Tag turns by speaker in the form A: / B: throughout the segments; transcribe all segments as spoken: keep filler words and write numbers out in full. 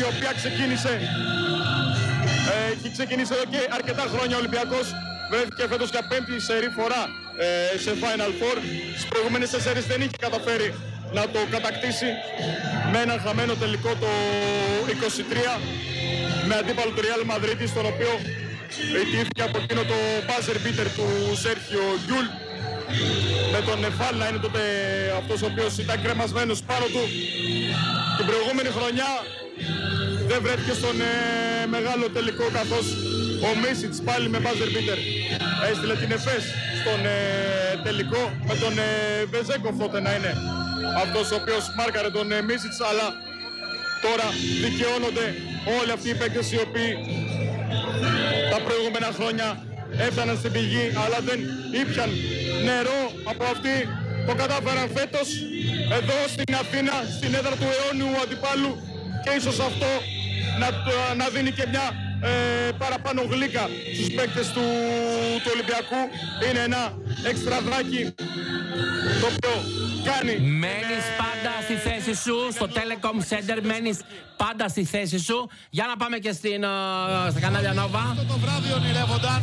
A: η οποία ξεκίνησε, ε, έχει ξεκινήσει εδώ και αρκετά χρόνια ο Ολυμπιακός. Βρέθηκε φέτος για πέμπτη σερί φορά ε, σε Final Four. Στις προηγούμενες τέσσερις δεν είχε καταφέρει να το κατακτήσει με έναν χαμένο τελικό το είκοσι τρία με αντίπαλο του Real Madrid, στον οποίο ιτήθηκε από εκείνο το buzzer beater του Σέρχιο Γκιούλ, με τον Νεφάλ να είναι τότε αυτός ο οποίος ήταν κρεμασμένος πάνω του. Την προηγούμενη χρονιά δεν βρέθηκε στον ε, μεγάλο τελικό, καθώς ο Μίσιτς πάλι με buzzer beater έστειλε την Εφές στον ε, τελικό, με τον ε, Βεζέκοφ τότε να είναι αυτός ο οποίος μάρκαρε τον ε, Μίσιτς. Αλλά τώρα δικαιώνονται όλοι αυτοί οι παίκτες οι οποίοι τα προηγούμενα χρόνια έφταναν στην πηγή αλλά δεν ήπιαν νερό από αυτή. Το κατάφεραν φέτος εδώ στην Αθήνα, στην έδρα του αιώνιου αντιπάλου, και ίσως αυτό να, να δίνει και μια ε, παραπάνω γλύκα στους παίκτες του, του Ολυμπιακού. Είναι ένα εξτραδάκι το οποίο κάνει.
B: Μένεις πάντα στη θέση σου, στο Telecom Center μένεις πάντα στη θέση σου. Για να πάμε και στην, uh, στα κανάλια Nova.
C: Αυτό το βράδυ ονειρεύονταν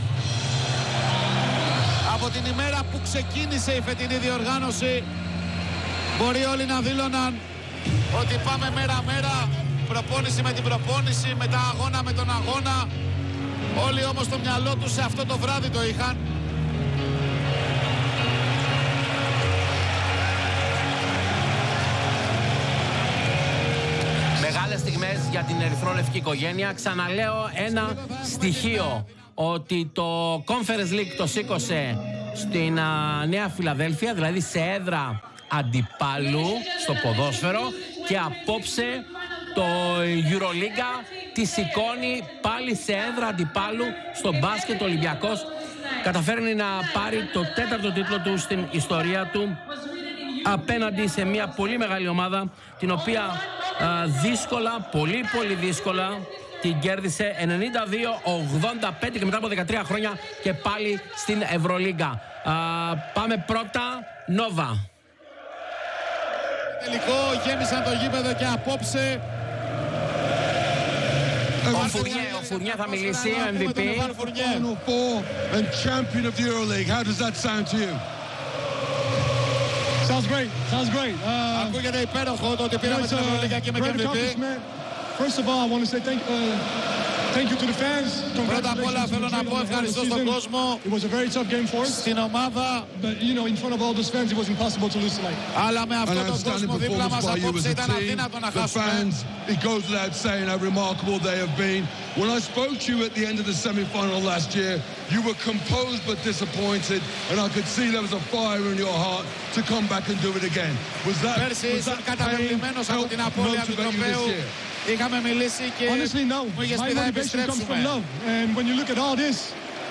C: από την ημέρα που ξεκίνησε η φετινή διοργάνωση. Μπορεί όλοι να δήλωναν ότι πάμε μέρα-μέρα, προπόνηση με την προπόνηση, μετά αγώνα με τον αγώνα. Όλοι όμως το μυαλό τους σε αυτό το βράδυ το είχαν.
B: Μεγάλες στιγμές για την ερυθρόλευκη οικογένεια. Ξαναλέω ένα στοιχείο, ότι το Conference League το σήκωσε στην α, Νέα Φιλαδέλφια, δηλαδή σε έδρα αντιπάλου στο ποδόσφαιρο, και απόψε το Euroliga τη σηκώνει πάλι σε έδρα αντιπάλου στο μπάσκετ. Ο Ολυμπιακός καταφέρνει να πάρει το τέταρτο τίτλο του στην ιστορία του απέναντι σε μια πολύ μεγάλη ομάδα, την οποία α, δύσκολα, πολύ πολύ δύσκολα την κέρδισε ενενήντα δύο ογδόντα πέντε, και μετά από δεκατρία χρόνια και πάλι στην Ευρωλίγκα. Πάμε πρώτα Nova.
C: Τελικό γέμισαν το γήπεδο και απόψε
B: ο Φουρνιέ, ο Φουρνιέ θα μιλήσει, ο εμ βι πι.
D: Final four and champion of the EuroLeague. How does that sound to you?
E: Sounds great. Sounds great. Uh,
C: Ακούγεται υπέροχο το ότι πήραμε την Ευρωλίγκα και με εμ βι πι.
E: First of all, I want to say thank, uh, thank you to the fans.
C: Πρώτα απ' όλα θέλω να πω ευχαριστώ στον κόσμο,
E: It was a very tough game for us.
C: στην ομάδα.
E: But you know, in front of all those fans, it was impossible to lose tonight.
C: Αλλά με αυτόν τον κόσμο δίπλα μας απόψε ήταν αδύνατο να χάσουμε.
D: It goes without saying how remarkable they have been. When I spoke to you at the end of the semi-final last year, you were composed but disappointed, and I could see there was a fire in your heart to come back and do it again. Was that,
C: Πέρσι
D: was
C: ήσουν
D: that pain
C: καταπληκτημένος από την απώλεια του
D: motivate you
C: τροπαίου.
D: this year?
C: Είχαμε μιλήσει και
E: Honestly, no.
C: μου είχες
E: My
C: πει θα
E: motivation comes from
C: επιστρέψουμε.
E: love. And when you look at all this,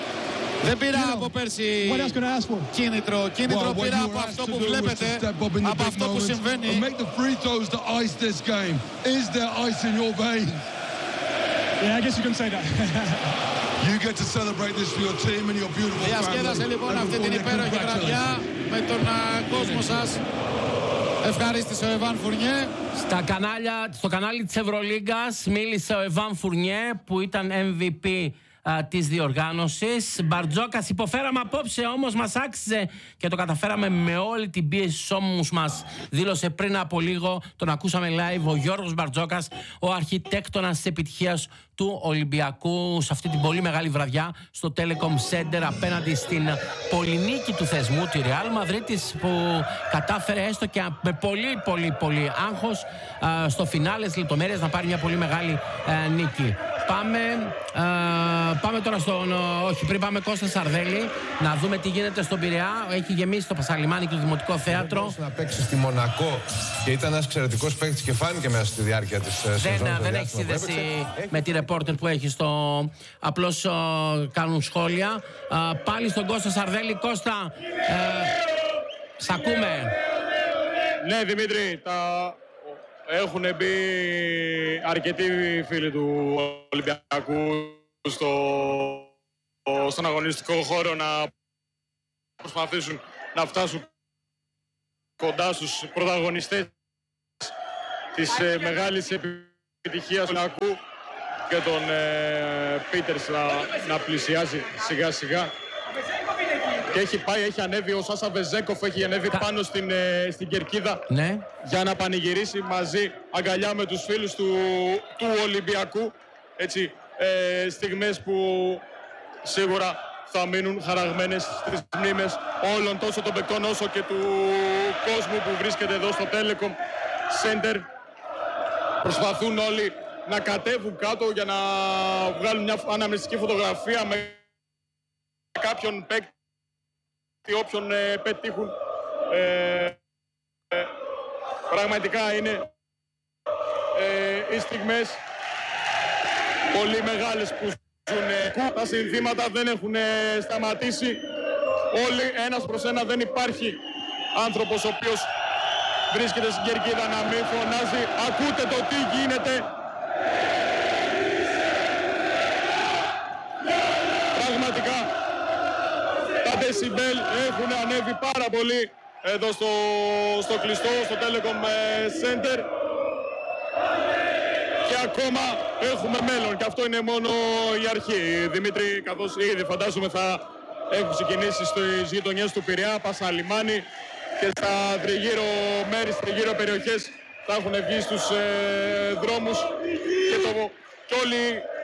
C: Δεν πήρα
E: you know,
C: από πέρσι
E: what else can I ask for?
C: κίνητρο. Κίνητρο
D: Well, what
C: πήρα
D: you
C: από
D: were
C: αυτό
D: asked to
C: που
D: do was
C: βλέπετε,
D: to step up in the
C: από
D: big
C: αυτό που
D: moments
C: συμβαίνει.
D: and make the free throws to ice this game. Is there ice in your veins?
E: Yeah, I guess you can say that.
D: You get to celebrate this for your team and your beautiful family.
C: Διασκέδασε λοιπόν αυτή την υπέροχη βραδιά με τον α, κόσμο σας. Ευχαρίστησε ο Εβάν Φουρνιέ.
B: Στα κανάλια, στο κανάλι της Ευρωλίγκας μίλησε ο Εβάν Φουρνιέ, που ήταν εμ βι πι α, της διοργάνωσης. Μπαρτζόκας, υποφέραμε απόψε, όμως μας άξιζε και το καταφέραμε με όλη την πίεση στους ώμους μας, δήλωσε πριν από λίγο. Τον ακούσαμε live ο Γιώργος Μπαρτζόκας, ο αρχιτέκτονας της επιτυχίας του Ολυμπιακού σε αυτή την πολύ μεγάλη βραδιά στο Telecom Center απέναντι στην πολυνίκη του θεσμού, τη Real Madrid, που κατάφερε έστω και με πολύ πολύ πολύ άγχος α, στο φινάλε στις λεπτομέρειες να πάρει μια πολύ μεγάλη α, νίκη. Πάμε, α, πάμε τώρα στον... Όχι, πριν πάμε Κώστα Σαρδέλη, να δούμε τι γίνεται στον Πειραιά. Έχει γεμίσει το Πασαλιμάνι και το Δημοτικό Θέατρο.
F: Δεν να παίξει στη Μονακό και ήταν ένας εξαιρετικός παίκτης και φάνηκε μέσα στη διάρκεια της σεζόν.
B: Δεν, δεν έχει σύνδεση με τη ρεπόρτερ που έχει στο... Απλώς uh, κάνουν σχόλια. Uh, πάλι στον Κώστα Σαρδέλη. Κώστα, uh, σ' ακούμε.
A: Ναι, Δημήτρη, τα... έχουν μπει αρκετοί φίλοι του Ολυμπιακού στο... στον αγωνιστικό χώρο να προσπαθήσουν να φτάσουν κοντά στους πρωταγωνιστές της ε, μεγάλης επιτυχία του Ακού και τον ε, Πίτερς να, να πλησιάζει σιγά σιγά. Και έχει πάει, έχει ανέβει ο Σάσα Βεζέκοφ, έχει ανέβει Κα... πάνω στην, ε, στην κερκίδα, ναι, για να πανηγυρίσει μαζί, αγκαλιά με τους φίλους του, του Ολυμπιακού. Έτσι, ε, στιγμές που σίγουρα θα μείνουν χαραγμένες στις μνήμες όλων, τόσο των παικτών όσο και του κόσμου που βρίσκεται εδώ στο Telecom Center. Προσπαθούν όλοι να κατέβουν κάτω για να βγάλουν μια αναμνηστική φωτογραφία με κάποιον παίκτη, όποιον ε, πετύχουν. Ε, ε, πραγματικά είναι ε, οι στιγμές πολύ μεγάλες που ζουν. Ε, τα συνθήματα δεν έχουν ε, σταματήσει. Όλοι ένας προς ένα, δεν υπάρχει άνθρωπος ο οποίος βρίσκεται στην κερκίδα να μην φωνάζει. Ακούτε το τι γίνεται. Πραγματικά τα δεσιμπέλ έχουν ανέβει πάρα πολύ εδώ στο, στο κλειστό, στο Telecom Center. Και ακόμα έχουμε μέλλον και αυτό είναι μόνο η αρχή. Δημήτρη, καθώς ήδη φαντάζομαι θα έχουν ξεκινήσει στις γειτονιές του Πειραιά, Πάσα Λιμάνι και στα τριγύρω μέρη, στις τριγύρω περιοχές θα έχουν βγει στους ε, δρόμους και, το, και όλοι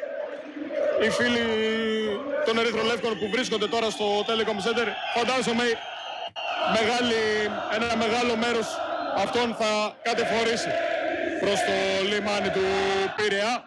A: οι φίλοι των ερυθρολεύκων που βρίσκονται τώρα στο Telecom Center, φαντάζομαι μεγάλη, ένα μεγάλο μέρος αυτών θα κατεφορήσει προς το λιμάνι του Πειραιά.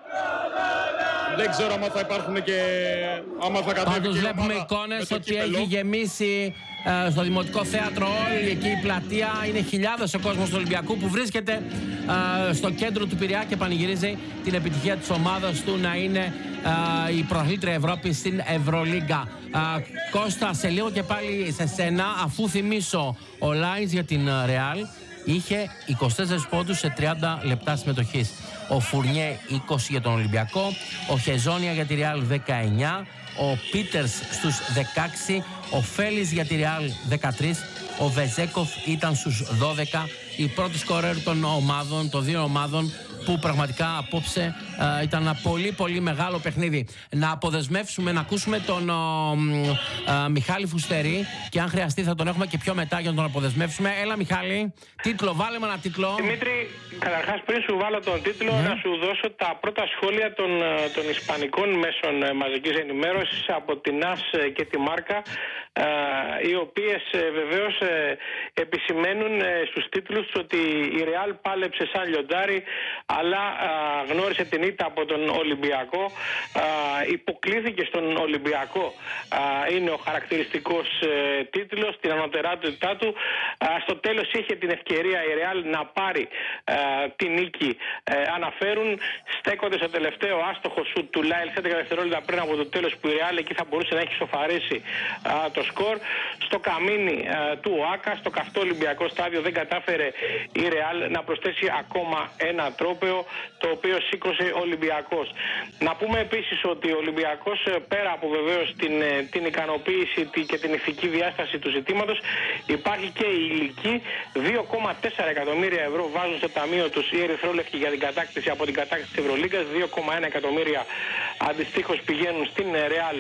A: Δεν ξέρω άμα θα υπάρχουν και άμα θα κατέβει.
B: Πάντως βλέπουμε εικόνες ότι έχει γεμίσει ε, στο Δημοτικό Θέατρο όλη εκεί η πλατεία. Είναι χιλιάδες ο κόσμος του Ολυμπιακού που βρίσκεται ε, στο κέντρο του Πειραιά και πανηγυρίζει την επιτυχία της ομάδας του να είναι ε, η πρωταθλήτρια Ευρώπη στην Ευρωλίγκα. Ε, Κώστα, σε λίγο και πάλι σε σένα, αφού θυμίσω ο Λάινς για την Ρεάλ είχε είκοσι τέσσερις πόντους σε τριάντα λεπτά συμμετοχής. Ο Φουρνιέ είκοσι για τον Ολυμπιακό, ο Χεζόνια για τη Ρεάλ δεκαεννιά, ο Πίτερς στους δεκαέξι, ο Φέλης για τη Ρεάλ δεκατρία, ο Βεζέκοφ ήταν στους δώδεκα. Οι πρώτοι σκορέρ των ομάδων, των δύο ομάδων που πραγματικά απόψε ε, ήταν ένα πολύ πολύ μεγάλο παιχνίδι. Να αποδεσμεύσουμε, να ακούσουμε τον ε, ε, Μιχάλη Φουστερή και αν χρειαστεί θα τον έχουμε και πιο μετά για να τον αποδεσμεύσουμε. Έλα Μιχάλη, τίτλο, βάλε με ένα τίτλο.
G: Δημήτρη, καταρχάς πριν σου βάλω τον τίτλο, ναι, να σου δώσω τα πρώτα σχόλια των, των ισπανικών μέσων μαζικής ενημέρωσης από την ΑΣ και τη Μάρκα, ε, οι οποίες ε, βεβαίως ε, επισημαίνουν ε, στους τίτλους ότι η Ρεάλ πάλεψε σαν λιοντάρι, αλλά α, γνώρισε την ήττα από τον Ολυμπιακό, α, υποκλήθηκε στον Ολυμπιακό, α, είναι ο χαρακτηριστικός ε, τίτλος, την ανωτερότητά του. Α, στο τέλος είχε την ευκαιρία η Ρεάλ να πάρει α, την νίκη. Ε, αναφέρουν, στέκονται στο τελευταίο άστοχο σου του Λάιλς έντεκα δευτερόλεπτα πριν από το τέλος, που η Ρεάλ εκεί θα μπορούσε να έχει σοφαρίσει α, το σκορ. Στο καμίνι α, του ΟΑΚΑ, στο καυτό Ολυμπιακό στάδιο, δεν κατάφερε η Ρεάλ να προσθέσει ακόμα ένα τρόπο, το οποίο σήκωσε ο Ολυμπιακός. Να πούμε επίσης ότι ο Ολυμπιακός, πέρα από βεβαίως την, την ικανοποίηση και την ηθική διάσταση του ζητήματος, υπάρχει και η υλική. δύο κόμμα τέσσερα εκατομμύρια ευρώ βάζουν στο ταμείο τους οι ερυθρόλευκοι για την κατάκτηση από την κατάκτηση της Ευρωλίγκας. δύο κόμμα ένα εκατομμύρια αντιστοίχως πηγαίνουν στην Ρεάλ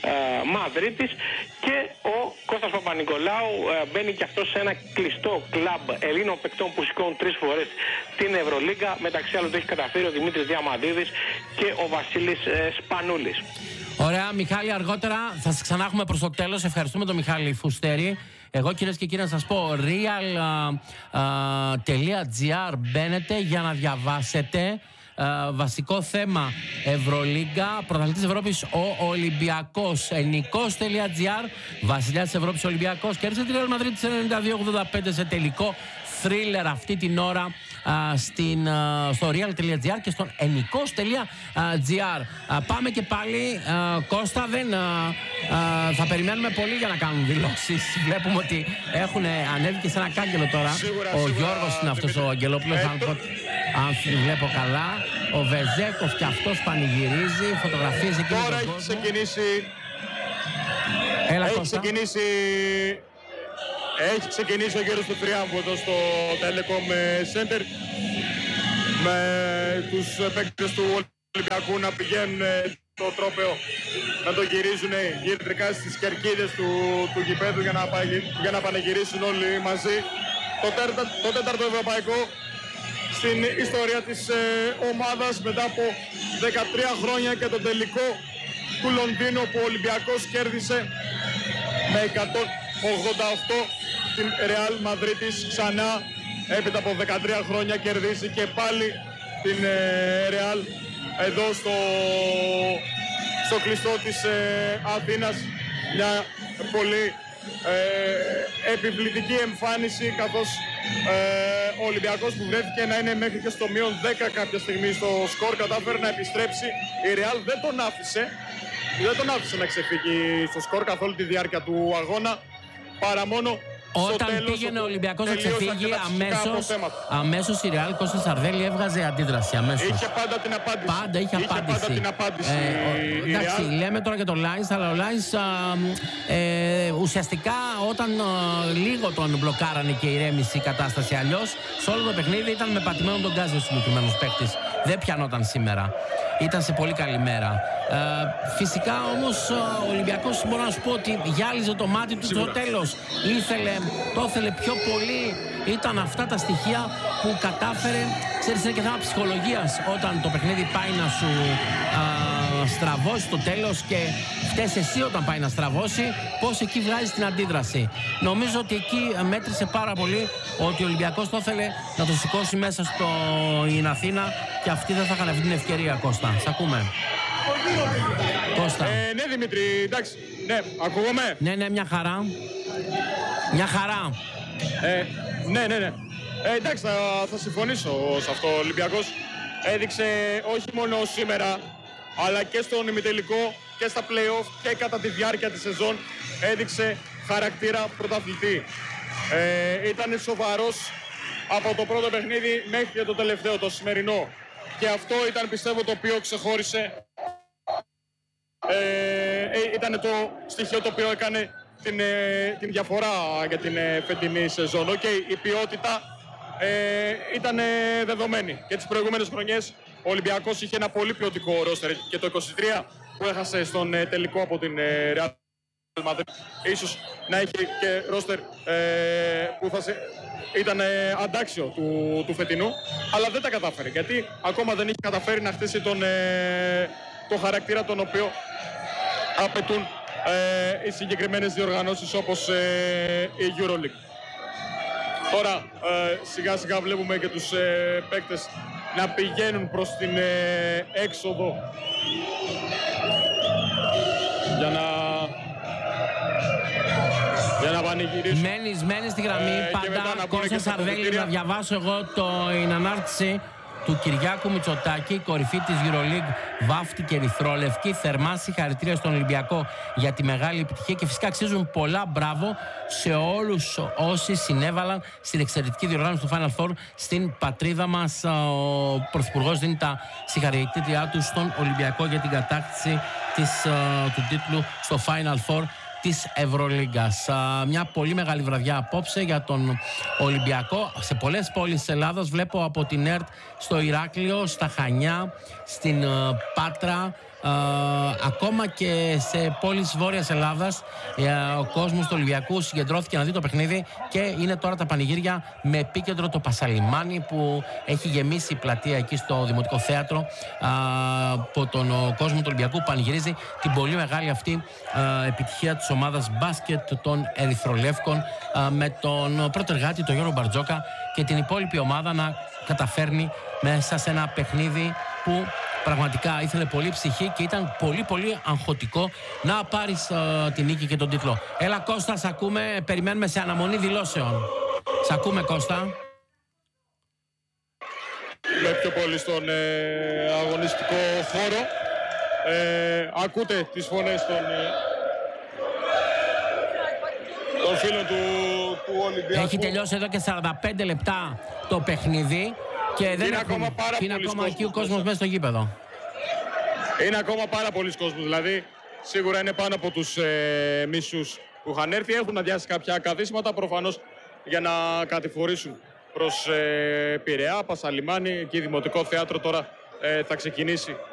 G: Μαδρίτης. Και ο Κώστας Παπα-Νικολάου ε, μπαίνει και αυτός σε ένα κλειστό κλαμπ Ελλήνων παικτών που σηκώνουν τρεις φορές την Ευρωλίγκα. Μεταξύ άλλων το έχει καταφέρει ο Δημήτρης Διαμαντίδης και ο Βασίλης ε, Σπανούλης.
B: Ωραία, Μιχάλη, αργότερα θα σας ξανά έχουμε προς το τέλος. Ευχαριστούμε τον Μιχάλη Φουστέρη. Εγώ, κυρίες και κύριοι, να σας πω real τελεία τζι άρ μπαίνετε για να διαβάσετε. Uh, βασικό θέμα Ευρωλίγκα, πρωταθλητής Ευρώπης ο Ολυμπιακός. Ενικός τελεία τζι άρ, βασιλιάς της Ευρώπης Ολυμπιακός. Κέρδισε τη Ρεάλ Μαδρίτης ενενήντα δύο ογδόντα πέντε σε τελικό θρίλερ αυτή την ώρα uh, στην, uh, στο real τελεία τζι άρ και στον ενικός τελεία τζι άρ. Uh, πάμε και πάλι. Uh, Κώστα, δεν, uh, uh, θα περιμένουμε πολύ για να κάνουν δηλώσεις. Βλέπουμε ότι έχουν ανέβει και σε ένα κάγκελο τώρα. Σίγουρα, ο σίγουρα, Γιώργος είναι αυτός ο Αγγελόπουλος. Ε, αν, το... αν βλέπω καλά. Ο Βεζέκοφ και αυτός πανηγυρίζει. Φωτογραφίες εκεί με τον κόσμο.
A: Έχει ξεκινήσει...
B: Έλα,
A: έχει
B: Κώστα.
A: ξεκινήσει... Έχει ξεκινήσει ο γύρος του Τριάμβου εδώ στο Telecom Center. με τους παίκτες του Ολυμπιακού να πηγαίνουν το τρόπαιο, να το γυρίζουν γυρτρικά στις κερκίδες του, του γηπέδου για να, για να πανηγυρίσουν όλοι μαζί. Το, τέρτα, το τέταρτο ευρωπαϊκό στην ιστορία της ε, ομάδας μετά από δεκατρία χρόνια και τον τελικό του Λονδίνου που ο Ολυμπιακός κέρδισε με εκατόν ογδόντα οκτώ την Ρεάλ Μαδρίτης ξανά. Έπειτα από δεκατρία χρόνια κερδίσει και πάλι την Ρεάλ εδώ στο, στο κλειστό της ε, Αθήνας. Μια πολύ ε, επιβλητική εμφάνιση, καθώς ε, ο Ολυμπιακός που βρέθηκε να είναι μέχρι και στο μείον δέκα κάποια στιγμή στο σκορ κατάφερε να επιστρέψει. Η Ρεάλ δεν τον άφησε δεν τον άφησε να ξεφύγει στο σκορ καθ' όλη τη διάρκεια του αγώνα, παρά μόνο
B: όταν τέλος, πήγαινε ο Ολυμπιακός να ξεφύγει, αμέσως, αμέσως η Ρεάλ, Κώστα Σαρδέλη έβγαζε αντίδραση αμέσως.
A: Είχε πάντα την απάντηση.
B: Πάντα είχε, είχε απάντηση. Πάντα
A: την απάντηση
B: ε, η εντάξει, Real. Λέμε τώρα για τον Λάις, αλλά ο Λάις ε, ουσιαστικά όταν α, λίγο τον μπλοκάρανε και ηρέμησε η κατάσταση, αλλιώς σε όλο το παιχνίδι ήταν με πατημένο τον γκάζι ο συγκεκριμένος παίκτης. Δεν πιανόταν σήμερα. Ήταν σε πολύ καλή μέρα. Ε, φυσικά όμως ο Ολυμπιακός, μπορώ να σου πω ότι γυάλιζε το μάτι του στο τέλος. Ήθελε, το ήθελε πιο πολύ. Ήταν αυτά τα στοιχεία που κατάφερε. Ξέρεις, είναι και θέμα ψυχολογίας. Όταν το παιχνίδι πάει να σου α, στραβώσει το τέλος και φταίς εσύ όταν πάει να στραβώσει, πώς εκεί βγάζεις την αντίδραση. Νομίζω ότι εκεί μέτρησε πάρα πολύ ότι ο Ολυμπιακός το ήθελε να το σηκώσει μέσα στην Αθήνα και αυτοί δεν θα είχαν αυτή την ευκαιρία, Κώστα. Σ' ακούμε. Κώστα.
A: Ε, ναι, Δημήτρη, εντάξει. Ναι, ακούγομαι.
B: Ναι, ναι, μια χαρά. Μια χαρά.
A: Ε, ναι, ναι, ναι. Ε, εντάξει, θα, θα συμφωνήσω σε αυτό. Ο Ολυμπιακός έδειξε όχι μόνο σήμερα, αλλά και στον ημιτελικό και στα play-off και κατά τη διάρκεια της σεζόν έδειξε χαρακτήρα πρωταθλητή. Ε, ήταν σοβαρός από το πρώτο παιχνίδι μέχρι και το τελευταίο, το σημερινό. Και αυτό ήταν, πιστεύω, το οποίο ξεχώρισε. Ε, ήταν το στοιχείο το οποίο έκανε την, ε, την διαφορά για την ε, φετινή σεζόν. Okay, η ποιότητα ε, ήταν ε, δεδομένη. Και τις προηγούμενες χρονιές ο Ολυμπιακός είχε ένα πολύ ποιοτικό ρόστερ και το είκοσι τρία που έχασε στον ε, τελικό από την ε, Real Madrid ίσως να είχε και ρόστερ ε, που θα σε, ήταν ε, αντάξιο του, του φετινού, αλλά δεν τα κατάφερε γιατί ακόμα δεν είχε καταφέρει να χτίσει τον, ε, το χαρακτήρα τον οποίο απαιτούν ε, οι συγκεκριμένες διοργανώσεις όπως ε, η EuroLeague. Τώρα ε, σιγά σιγά βλέπουμε και τους ε, παίκτες να πηγαίνουν προς την ε, έξοδο για να, για να πανηγυρίσουν.
B: Μένεις, μένεις στη γραμμή, ε, πάντα Κώστα Σαρδέλη, να διαβάσω εγώ την ανάρτηση του Κυριάκου Μητσοτάκη, κορυφή της EuroLeague, βάφτηκε ερυθρόλευκη. Θερμά συγχαρητήρια στον Ολυμπιακό για τη μεγάλη επιτυχία και φυσικά αξίζουν πολλά μπράβο σε όλους όσοι συνέβαλαν στην εξαιρετική διοργάνωση του Final Four στην πατρίδα μας. Ο Πρωθυπουργός δίνει τα συγχαρητήριά του στον Ολυμπιακό για την κατάκτηση της, του τίτλου στο Final Four της Ευρωλίγκας. Μια πολύ μεγάλη βραδιά απόψε για τον Ολυμπιακό. Σε πολλές πόλεις της Ελλάδας, βλέπω από την ΕΡΤ στο Ηράκλειο, στα Χανιά, στην Πάτρα, Uh, ακόμα και σε πόλεις Βόρειας Ελλάδας uh, ο κόσμος του Ολυμπιακού συγκεντρώθηκε να δει το παιχνίδι και είναι τώρα τα πανηγύρια με επίκεντρο το Πασαλιμάνι που έχει γεμίσει η πλατεία εκεί στο Δημοτικό Θέατρο uh, από τον uh, κόσμο του Ολυμπιακού που πανηγυρίζει την πολύ μεγάλη αυτή uh, επιτυχία της ομάδας μπάσκετ των Ερυθρολεύκων uh, με τον πρώτο εργάτη, τον Γιώργο Μπαρτζόκα, και την υπόλοιπη ομάδα να καταφέρνει μέσα σε ένα παιχνίδι που πραγματικά ήθελε πολύ ψυχή και ήταν πολύ πολύ αγχωτικό να πάρεις uh, την νίκη και τον τίτλο. Έλα Κώστα, σ' ακούμε, περιμένουμε σε αναμονή δηλώσεων. Σ' ακούμε Κώστα.
A: Με πιο πολύ στον ε, αγωνιστικό χώρο. Ε, ακούτε τις φωνές των, ε, των φίλων του, του Ολυμπιακού.
B: Έχει τελειώσει εδώ και σαράντα πέντε λεπτά το παιχνίδι. Και δεν
A: είναι
B: έχουμε,
A: ακόμα πάρα
B: είναι ακόμα εκεί ο κόσμος μέσα στο γήπεδο.
A: Είναι ακόμα πάρα πολλοί κόσμος, δηλαδή σίγουρα είναι πάνω από τους ε, μισούς που είχαν έρθει. Έχουν αδειάσει κάποια καθίσματα προφανώς για να κατηφορήσουν προς ε, Πειραιά, Πασαλιμάνι, εκεί Δημοτικό Θέατρο τώρα ε, θα ξεκινήσει